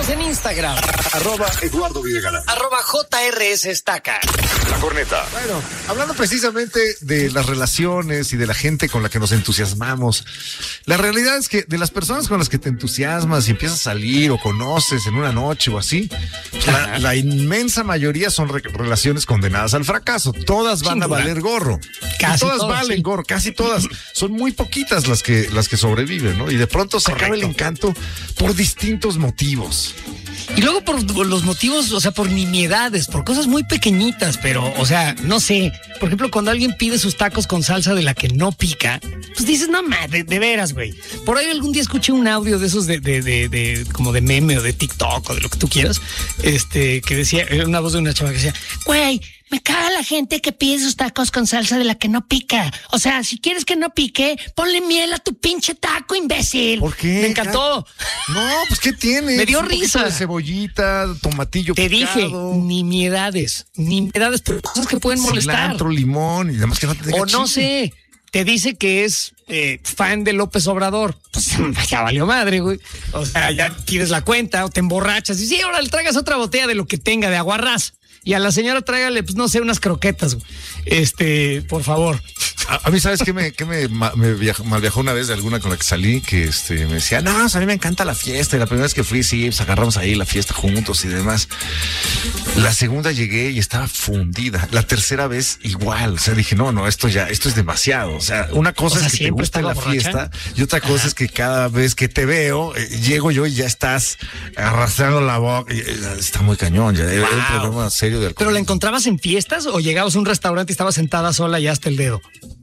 Síguenos en Instagram. @Eduardo Villegana. @JRS Estaca. La Corneta. Bueno, hablando precisamente de las relaciones y de la gente con la que nos entusiasmamos, la realidad es que de las personas con las que te entusiasmas y empiezas a salir o conoces en una noche o así, pues la inmensa mayoría son relaciones condenadas al fracaso. Todas van a valer gorro. Casi todas todas, valen sí. gorro, casi todas. Son muy poquitas las que sobreviven, ¿no? Y de pronto se acaba el encanto por distintos motivos. Y luego por los motivos, o sea, por nimiedades, por cosas muy pequeñitas, pero, o sea, no sé. Por ejemplo, cuando alguien pide sus tacos con salsa de la que no pica, pues dices, no mames, de veras, güey. Por ahí algún día escuché un audio de esos de como de meme o de TikTok o de lo que tú quieras, que decía, era una voz de una chava que decía, güey, me caga la gente que pide sus tacos con salsa de la que no pica. O sea, si quieres que no pique, ponle miel a tu pinche taco, imbécil. ¿Por qué? Me encantó. No, pues ¿qué tiene? Me dio Un poquito risa. de cebollita, tomatillo Te picado, dije, nimiedades, pero cosas que pueden molestar. cilantro, limón y demás que no te tenga O no chile. sé, te dice que es fan de López Obrador. Pues ya valió madre, güey. O sea, ya pides la cuenta o te emborrachas y sí, ahora le traigas otra botella de lo que tenga, de aguarrás. Y a la señora tráigale, pues no sé, unas croquetas, güey. Por favor. A mí, ¿sabes qué me mal viajó una vez de alguna con la que salí? Que me decía, no, a mí me encanta la fiesta. Y la primera vez que fui, sí, pues agarramos ahí la fiesta juntos y demás. La segunda llegué y estaba fundida. La tercera vez igual. O sea, dije, no, esto es demasiado. O sea, una cosa es que te gusta la fiesta y otra cosa es que cada vez que te veo, llego yo y ya estás arrastrando la boca. Está muy cañón. Ya era un problema serio de alcohol. ¿Pero la encontrabas en fiestas o llegabas a un restaurante y estabas sentada sola y hasta el dedo?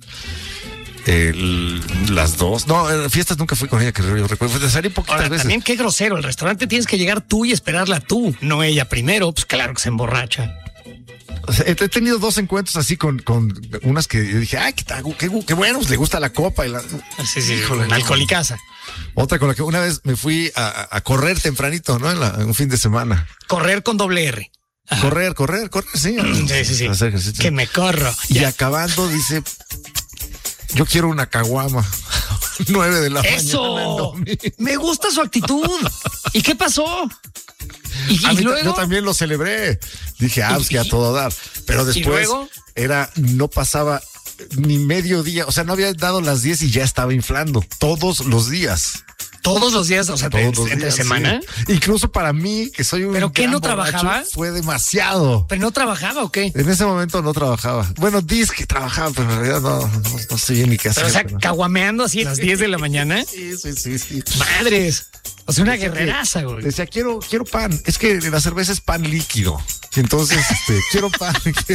Las dos. No, en fiestas nunca fui con ella, que yo recuerdo. Salí poquitas Ahora, veces. también qué grosero. El restaurante tienes que llegar tú y esperarla tú, no ella primero. Pues claro que se emborracha. O sea, he tenido dos encuentros así con unas que yo dije, ay, qué bueno, pues le gusta la copa. Y Sí, Híjole, no. alcoholicaza. Otra con la que una vez me fui a correr tempranito, ¿no? En un fin de semana. Correr con doble R. Ajá. Correr, sí. Sí. Hacer ejercicio. Que me corro. Y acabando dice, yo quiero una caguama. 9 de la mañana. ¡Eso! Me gusta su actitud. ¿Y qué pasó? Y luego yo también lo celebré. Dije, pues que a todo dar. Pero después no pasaba ni medio día. O sea, no había dado las 10 y ya estaba inflando. Todos los días. Todos los días, o sea, entre semana. Sí. Incluso para mí, que soy un ¿Pero qué, gran no borracho, trabajaba? fue demasiado. ¿Pero no trabajaba o qué? En ese momento no trabajaba. Bueno, dice que trabajaba, pero en realidad no sé bien ni qué hacer. Pero, o sea, caguameando así a las 10 de la mañana. Sí. Madres. O sea, una guerreraza, güey. Decía, quiero pan. Es que la cerveza es pan líquido. Y entonces, quiero pan.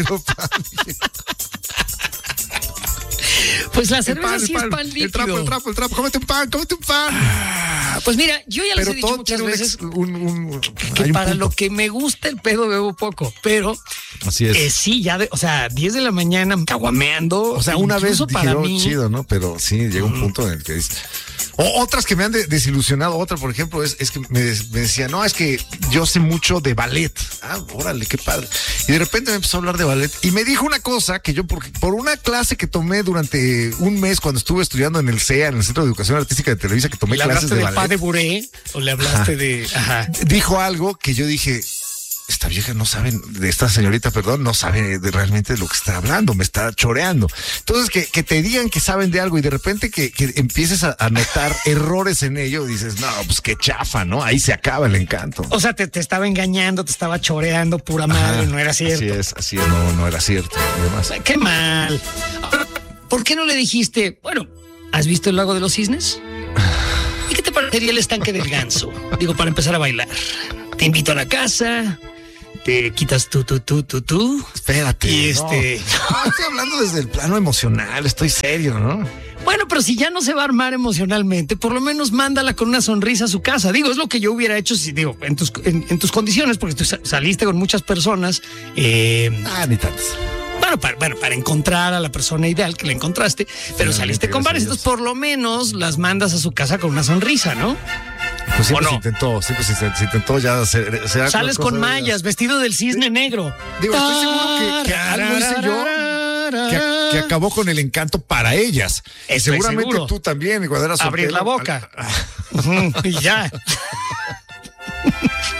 Pues la cerveza sí es pan líquido. El trapo. Cómete un pan. Pues mira, yo ya les he dicho muchas veces que para lo que me gusta el pedo bebo poco, pero así es. Sí, ya o sea, 10 de la mañana caguameando. O sea, una vez para dije, mí, chido, ¿no? Pero sí, llega un punto en el que dices... O otras que me han desilusionado. Otra, por ejemplo, es que me decía, no, es que yo sé mucho de ballet. Órale, qué padre. Y de repente me empezó a hablar de ballet y me dijo una cosa que yo, por una clase que tomé durante un mes cuando estuve estudiando en el CEA, en el Centro de Educación Artística de Televisa, que tomé clases de ballet. ¿Le hablaste del pas de bourrée o le hablaste de...? Ajá. Dijo algo que yo dije... Esta vieja esta señorita, no sabe realmente de lo que está hablando, me está choreando. Entonces, que te digan que saben de algo y de repente que empieces a notar errores en ello, dices, no, pues qué chafa, ¿no? Ahí se acaba el encanto. O sea, te estaba engañando, te estaba choreando, pura madre, no era cierto. Así es, no era cierto. Además. Qué mal. ¿Por qué no le dijiste, bueno, ¿has visto el lago de los cisnes? ¿Y qué te parecería el estanque del ganso? Digo, para empezar a bailar. Te invito a la casa... Te quitas tú. Espérate. Y no, estoy hablando desde el plano emocional, estoy serio, ¿no? Bueno, pero si ya no se va a armar emocionalmente, por lo menos mándala con una sonrisa a su casa. Digo, es lo que yo hubiera hecho en tus condiciones, porque tú saliste con muchas personas. Ni tantas. Bueno, para encontrar a la persona ideal que la encontraste, pero saliste con varias, entonces por lo menos las mandas a su casa con una sonrisa, ¿no? Pues siempre se intentó ya hacer sales con mallas, vestido del cisne negro. Digo, estoy seguro que algo hice yo que acabó con el encanto para ellas. Y seguramente seguro. Tú también, cuando eras abrir soltero, la boca. Y ya.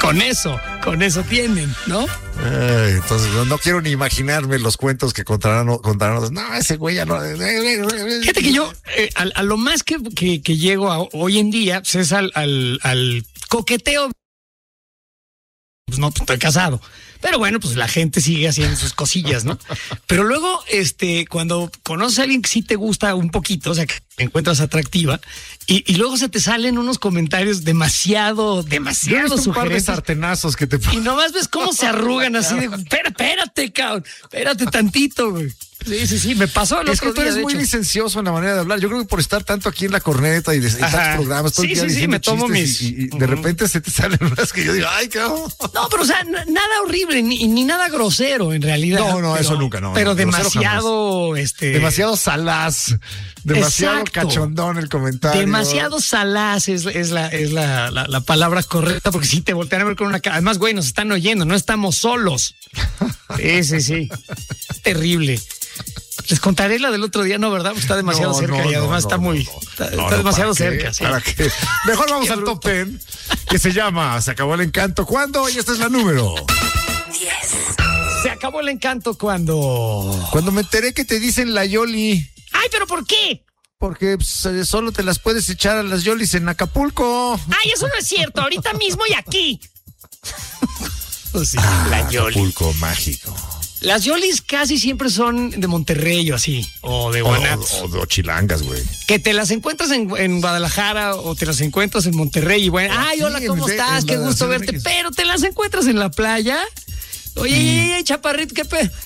Con eso tienen, ¿no? Entonces no quiero ni imaginarme los cuentos que contarán. No, ese güey ya no. Fíjate que yo, a lo más que llego hoy en día, pues es al coqueteo. Pues no, pues estoy casado. Pero bueno, pues la gente sigue haciendo sus cosillas, ¿no? Pero luego, cuando conoces a alguien que sí te gusta un poquito, o sea, que te encuentras atractiva, y luego se te salen unos comentarios demasiado un par de sartenazos que te... Y nomás ves cómo se arrugan así de, espérate, cabrón, espérate tantito, güey. Sí, me pasó el otro día. Es que tú eres muy licencioso en la manera de hablar. Yo creo que por estar tanto aquí en la corneta y tantos programas, todo el día diciendo me tomo chistes y de repente se te salen unas que yo digo, ay, cabrón. No, pero o sea, nada horrible, ni nada grosero en realidad. No, pero, eso nunca, no. Pero no, demasiado, demasiado salaz, demasiado exacto, cachondón el comentario. Demasiado salaz es la palabra correcta, porque si te voltean a ver con una cara. Además, güey, nos están oyendo, no estamos solos. Sí. Terrible. Les contaré la del otro día, ¿no? ¿Verdad? Pues está demasiado cerca y además está demasiado cerca. Sí. ¿Para qué? Mejor vamos al top 10, que se llama Se acabó el encanto cuando, y esta es la número 10. Se acabó el encanto cuando me enteré que te dicen la Yoli. ¡Ay, pero por qué! Porque solo te las puedes echar a las Yolis en Acapulco. ¡Ay, eso no es cierto! Ahorita mismo y aquí. Sí, la Yoli. Acapulco mágico. Las Yolis casi siempre son de Monterrey o así, o de Guanatos. O chilangas, güey. Que te las encuentras en Guadalajara o te las encuentras en Monterrey y bueno, ay, hola, ¿cómo estás? Qué gusto verte. Pero te las encuentras en la playa. Oye, chaparrito, qué pedo.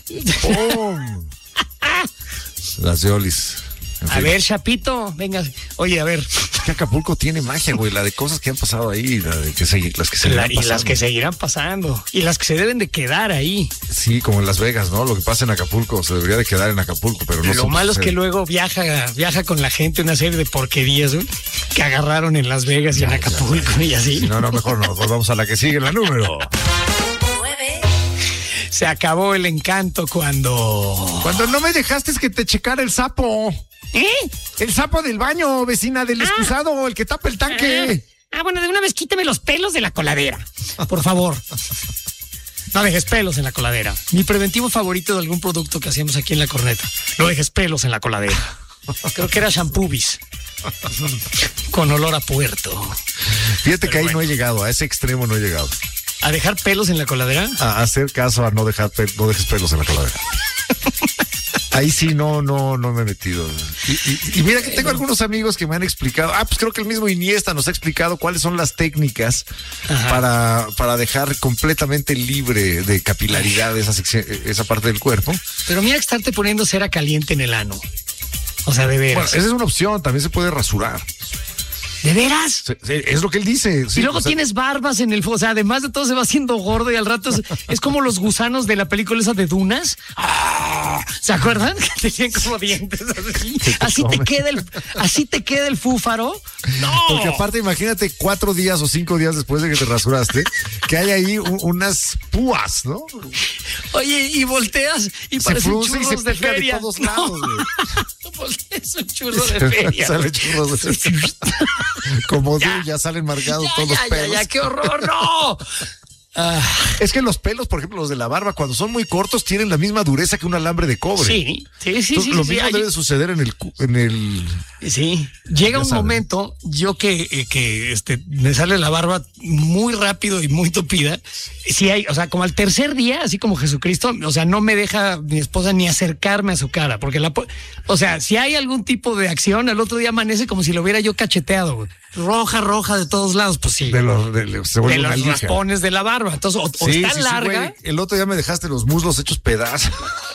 Las Yolis. A ver, Chapito, venga. Oye, a ver. Que Acapulco tiene magia, güey. La de cosas que han pasado ahí, las que seguirán pasando. Y las que se deben de quedar ahí. Sí, como en Las Vegas, ¿no? Lo que pasa en Acapulco se debería de quedar en Acapulco, pero no. Lo malo es que luego viaja con la gente una serie de porquerías, ¿no? Que agarraron en Las Vegas y en Acapulco y así. No, mejor no. Pues vamos a la que sigue, la número 9. Se acabó el encanto cuando no me dejaste que te checara el sapo. El sapo del baño, vecina del excusado, el que tapa el tanque. Bueno, de una vez quítame los pelos de la coladera, por favor. No dejes pelos en la coladera. Mi preventivo favorito de algún producto que hacíamos aquí en la corneta. No dejes pelos en la coladera. Creo que era Shampoobis. Con olor a puerto. Fíjate que ahí no he llegado, a ese extremo no he llegado. ¿A dejar pelos en la coladera? A hacer caso a no dejes pelos en la coladera. Ahí sí no me he metido. Y mira que tengo algunos amigos que me han explicado. Pues creo que el mismo Iniesta nos ha explicado cuáles son las técnicas para dejar completamente libre de capilaridad esa parte del cuerpo. Pero mira que estarte poniendo cera caliente en el ano. O sea, de veras. Bueno, esa es una opción, también se puede rasurar. ¿De veras? Sí, es lo que él dice. Sí, y luego tienes barbas en el... O sea, además de todo se va haciendo gordo y al rato es como los gusanos de la película esa de Dunas. ¿Se acuerdan? Que tenían como dientes así. Así te queda el fúfaro. No. Porque aparte, imagínate 4 días o 5 días después de que te rasuraste, que hay ahí unas púas, ¿no? Oye, y volteas y parecen churros de feria. De todos lados, volteas un churro de feria. Sale churros de feria. Como ya salen marcados todos los pelos. Ya, qué horror, no. Es que los pelos, por ejemplo, los de la barba, cuando son muy cortos, tienen la misma dureza que un alambre de cobre. Sí. Entonces, lo mismo debe suceder en el. Sí. Llega un momento, yo que me sale la barba muy rápido y muy tupida. Sí hay, o sea, como al tercer día, así como Jesucristo, o sea, no me deja mi esposa ni acercarme a su cara, porque o sea, si hay algún tipo de acción, al otro día amanece como si lo hubiera yo cacheteado, güey. Roja de todos lados, pues sí. De los raspones de la barba. Entonces, o está larga. Güey. El otro día me dejaste los muslos hechos pedazos.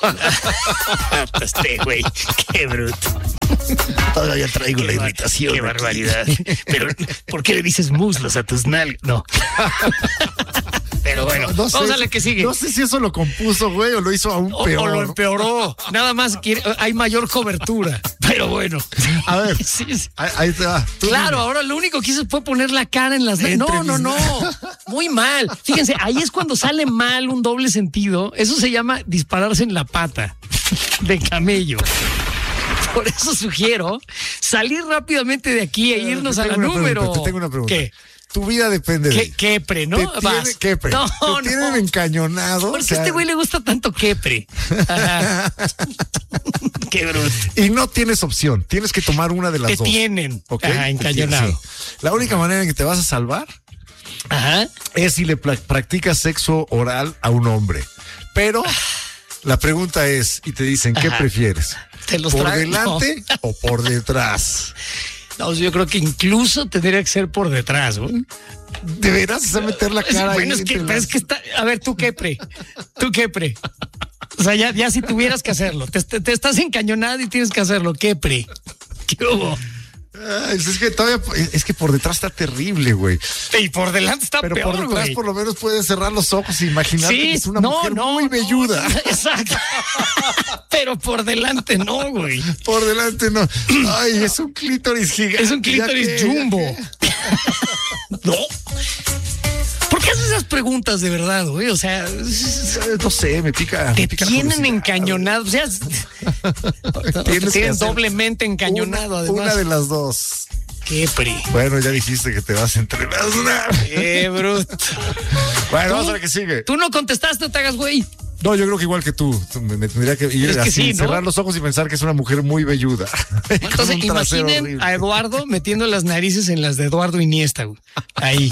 Güey, qué bruto. Todavía traigo la irritación. Qué barbaridad. Pero, ¿por qué le dices muslos a tus nalgas? No. Pero bueno, vamos a la que sigue. No sé si eso lo compuso, güey, o lo hizo aún peor. O lo empeoró. Nada más hay mayor cobertura. Pero bueno. A ver, ahí te va. Claro, ahora lo único que hice fue poner la cara en las... No. Muy mal. Fíjense, ahí es cuando sale mal un doble sentido. Eso se llama dispararse en la pata de camello. Por eso sugiero salir rápidamente de aquí e irnos a la número. Te tengo una pregunta. ¿Qué? tu vida depende de ello. Quepre, ¿no? Vas. Quepre. No, Te tienen encañonado. ¿Por qué a este güey le gusta tanto quepre? Ajá. Qué bruto. Y no tienes opción. Tienes que tomar una de las Te dos. tienen. ¿Ok? Ajá, encañonado. Sí. La única manera en que te vas a salvar Ajá. es si le practicas sexo oral a un hombre. Pero la pregunta es, y te dicen, ¿qué Ajá. prefieres? ¿Te los ¿Por trago? delante o por detrás? No, yo creo que incluso tendría que ser por detrás, güey. ¿De veras? ¿Es a meter la cara ahí Bueno, es que, entre pero las- es que está. A ver, tú quepre. Tú quepre. O sea, ya si tuvieras que hacerlo. Te estás encañonado y tienes que hacerlo. Quepre. ¿Qué hubo? Ay, es que todavía, es que por detrás está terrible, güey. Y por delante está Pero peor, por detrás güey. por lo menos puedes cerrar los ojos e imaginar que es una mujer muy velluda. Exacto. Pero por delante no, güey. Por delante no. Ay, es un clítoris gigante. Es un clítoris jumbo. No. ¿Por qué haces esas preguntas de verdad, güey? O sea, No sé, me pica. te me pica la tienen curiosidad. encañonado. O sea, te Tienes que tienen hacer doblemente encañonado, además. Una de las dos. Qué pri. Bueno, ya dijiste que te vas a entrenar. Qué bruto. Bueno, ¿Tú? vamos a ver qué sigue. Tú no contestaste, no te hagas, güey. No, yo creo que igual que tú. Me tendría que ir Es que así, sí, ¿no? cerrar los ojos y pensar que es una mujer muy velluda. Con Entonces, un trasero imaginen horrible. a Eduardo metiendo las narices en las de Eduardo Iniesta, güey. Ahí.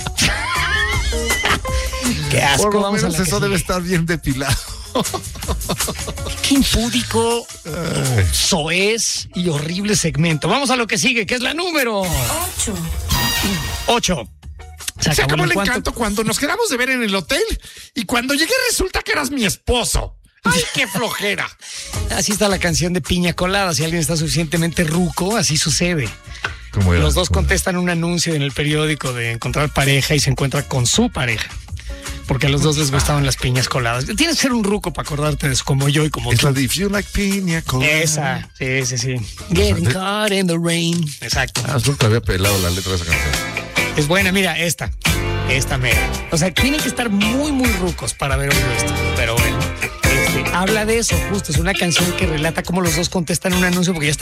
Qué asco. Por lo Vamos a menos la que eso debe sigue. estar bien depilado. Qué impúdico, soez y horrible segmento. Vamos a lo que sigue, que es la número 8, 8. Se acabó el ¿Cuánto? encanto cuando nos quedamos de ver en el hotel y cuando llegué resulta que eras mi esposo. ¡Ay, qué flojera! Así está la canción de Piña Colada. Si alguien está suficientemente ruco, así sucede. ¿Cómo era? Los dos ¿Cómo? contestan un anuncio en el periódico de encontrar pareja y se encuentra con su pareja. Porque a los dos les gustaban las piñas coladas. Tienes que ser un ruco para acordarte de eso, como yo y como Es tú. la de If You Like Piña Colada. Esa, sí. Getting caught in the rain. Exacto. Ah, nunca había pelado la letra de esa canción. Es buena, mira, esta mera. O sea, tienen que estar muy rucos para ver oído esto. Pero bueno, habla de eso, justo. Es una canción que relata cómo los dos contestan un anuncio porque ya están